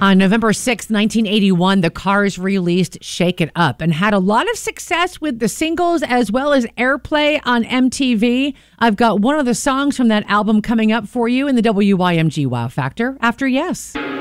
On November 6, 1981, the Cars released Shake It Up and had a lot of success with the singles as well as airplay on MTV. I've got one of the songs from that album coming up for you in the WYMG Wow Factor after Yes.